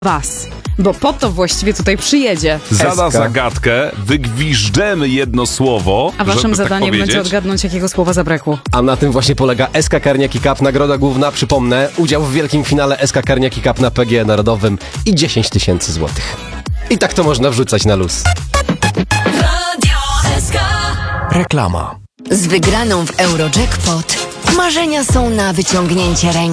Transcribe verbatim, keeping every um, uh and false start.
was, bo po to właściwie tutaj przyjedzie. Zada Eska. zagadkę, wygwiżdżemy jedno słowo, A waszym żeby zadaniem tak będzie powiedzieć. odgadnąć, jakiego słowa zabrakło. A na tym właśnie polega S K Karniaki Cup. Nagroda główna, przypomnę, udział w wielkim finale S K Karniaki Cup na P G E Narodowym i dziesięć tysięcy złotych. I tak to można wrzucać na luz. Radio S K. Reklama. Z wygraną w Eurojackpot marzenia są na wyciągnięcie ręki.